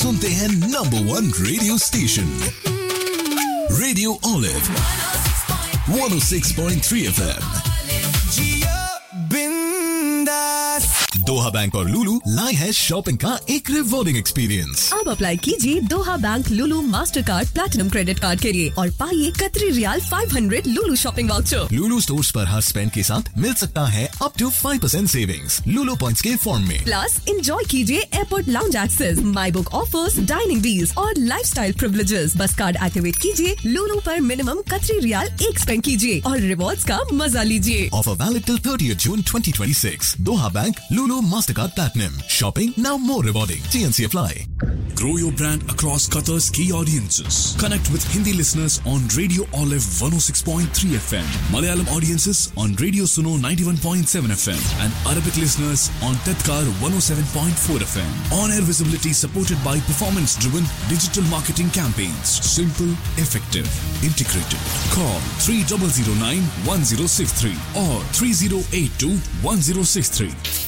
सुनते हैं number 1 radio station radio olive 106.3 FM। दोहा bank और लुलु लाए है शॉपिंग का एक रिवॉर्डिंग एक्सपीरियंस। अब अप्लाई कीजिए दोहा बैंक लुलु master card platinum credit card के लिए और पाइए कतरी रियाल 500 लुलु शॉपिंग वाउचर। लुलु स्टोर्स पर हर स्पेंड के साथ मिल सकता है up to 5% savings Lulu points के फॉर्म में। प्लस एंजॉय कीजिए airport lounge access, my book offers, dining deals और लाइफस्टाइल प्रिविलेजेस। बस कार्ड एक्टिवेट कीजिए, लुलु पर मिनिमम कतरी रियाल 1 स्पेंड कीजिए और रिवॉर्ड्स का मजा लीजिए। Offer valid till 30th June 2026. Doha Bank, Lulu Mastercard Platinum. Shopping now more rewarding. TNC apply. Grow your brand across Qatar's key audiences. Connect with Hindi listeners on Radio Olive 106.3 FM, Malayalam audiences on Radio Suno 91.7 FM, and Arabic listeners on Tadkar 107.4 FM. On-air visibility supported by performance-driven digital marketing campaigns. Simple, effective, integrated. Call 3009-1063 or 3082-1063.